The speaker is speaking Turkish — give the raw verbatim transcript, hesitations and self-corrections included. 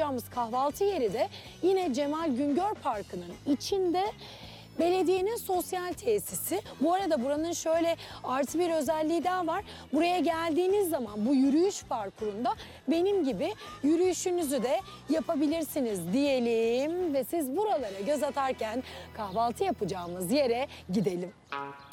yapacağımız kahvaltı yeri de yine Cemal Güngör Parkı'nın içinde. Belediyenin sosyal tesisi. Bu arada buranın şöyle artı bir özelliği daha var. Buraya geldiğiniz zaman bu yürüyüş parkurunda benim gibi yürüyüşünüzü de yapabilirsiniz diyelim. Ve siz buralara göz atarken kahvaltı yapacağımız yere gidelim.